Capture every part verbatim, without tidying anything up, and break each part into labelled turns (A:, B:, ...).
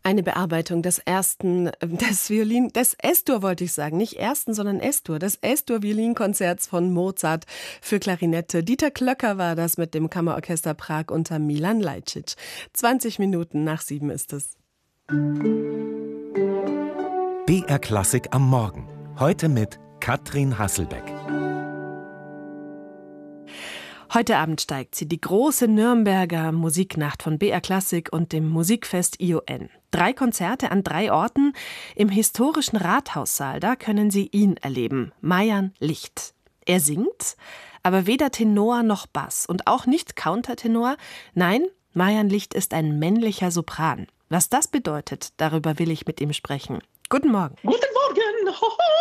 A: Eine Bearbeitung des ersten, äh, des Violin, des Es-Dur wollte ich sagen, nicht ersten, sondern Es-Dur, des Es-Dur-Violinkonzerts von Mozart für Klarinette. Dieter Klöcker war das mit dem Kammerorchester Prag unter Milan Lajčič. zwanzig Minuten nach sieben ist es.
B: B R Klassik am Morgen. Heute mit Katrin Hasselbeck.
A: Heute Abend steigt sie, die große Nürnberger Musiknacht von B R Klassik und dem Musikfest I O N. Drei Konzerte an drei Orten. Im historischen Rathaussaal, da können Sie ihn erleben, Mayan Licht. Er singt, aber weder Tenor noch Bass und auch nicht Countertenor. Nein, Mayan Licht ist ein männlicher Sopran. Was das bedeutet, darüber will ich mit ihm sprechen. Guten Morgen.
C: Guten Morgen.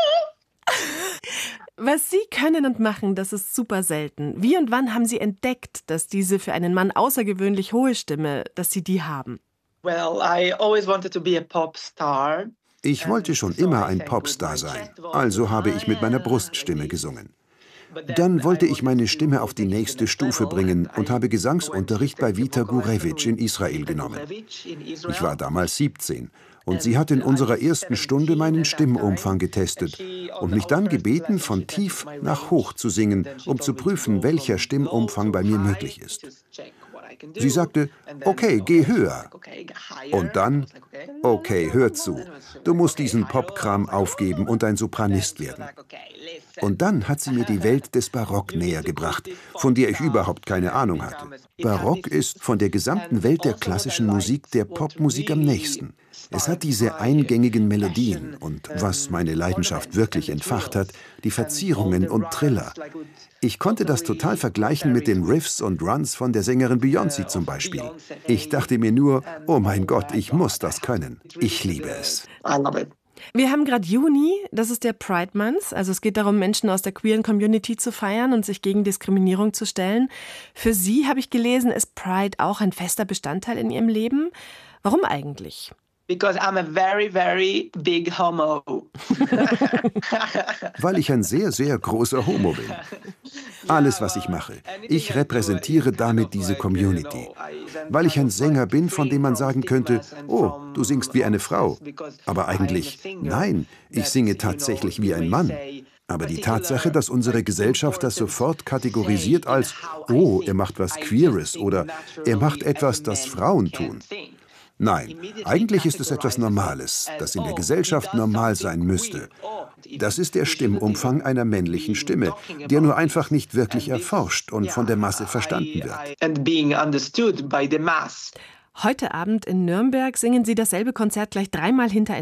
A: Was Sie können und machen, das ist super selten. Wie und wann haben Sie entdeckt, dass diese für einen Mann außergewöhnlich hohe Stimme, dass Sie die haben?
C: Well, I always wanted to be a pop star.
D: Ich wollte schon immer ein Popstar sein, also habe ich mit meiner Bruststimme gesungen. Dann wollte ich meine Stimme auf die nächste Stufe bringen und habe Gesangsunterricht bei Vita Gurevich in Israel genommen. Ich war damals siebzehn und sie hat in unserer ersten Stunde meinen Stimmumfang getestet und mich dann gebeten, von tief nach hoch zu singen, um zu prüfen, welcher Stimmumfang bei mir möglich ist. Sie sagte, okay, geh höher. Und dann, okay, hör zu, du musst diesen Popkram aufgeben und ein Sopranist werden. Und dann hat sie mir die Welt des Barock näher gebracht, von der ich überhaupt keine Ahnung hatte. Barock ist von der gesamten Welt der klassischen Musik der Popmusik am nächsten. Es hat diese eingängigen Melodien und, was meine Leidenschaft wirklich entfacht hat, die Verzierungen und Triller. Ich konnte das total vergleichen mit den Riffs und Runs von der Sängerin Beyoncé zum Beispiel. Ich dachte mir nur, oh mein Gott, ich muss das können. Ich liebe es.
A: Wir haben gerade Juni, das ist der Pride Month, also es geht darum, Menschen aus der queeren Community zu feiern und sich gegen Diskriminierung zu stellen. Für Sie, habe ich gelesen, ist Pride auch ein fester Bestandteil in Ihrem Leben. Warum eigentlich?
C: Because I'm a very, very big homo.
D: Weil ich ein sehr, sehr großer Homo bin. Alles, was ich mache, ich repräsentiere damit diese Community. Weil ich ein Sänger bin, von dem man sagen könnte, oh, du singst wie eine Frau. Aber eigentlich, nein, ich singe tatsächlich wie ein Mann. Aber die Tatsache, dass unsere Gesellschaft das sofort kategorisiert als, oh, er macht was Queeres oder er macht etwas, das Frauen tun. Nein, eigentlich ist es etwas Normales, das in der Gesellschaft normal sein müsste. Das ist der Stimmumfang einer männlichen Stimme, der nur einfach nicht wirklich erforscht und von der Masse verstanden wird.
A: Heute Abend in Nürnberg singen Sie dasselbe Konzert gleich dreimal hintereinander.